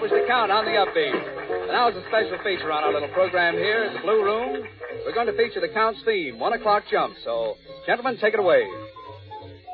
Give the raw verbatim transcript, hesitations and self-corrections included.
was the Count on the upbeat. And now as a special feature on our little program here at the Blue Room, we're going to feature the Count's theme, One O'Clock Jump. So, gentlemen, take it away.